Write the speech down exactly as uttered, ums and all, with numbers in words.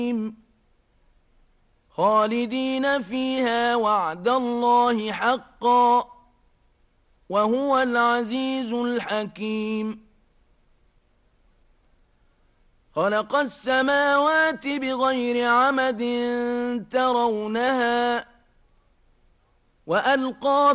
خالدين فيها وعد الله حقا وهو العزيز الحكيم خلق السماوات بغير عمد ترونها وألقى